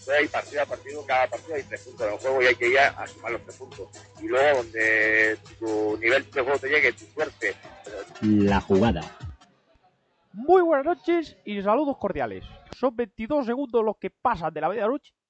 Entonces hay partido a partido, cada partido hay 3 puntos en el juego y hay que ir a sumar los 3 puntos. Y luego donde tu nivel de juego te llegue, tu suerte. La jugada. Muy buenas noches y saludos cordiales. Son 22 segundos los que pasan de la medianoche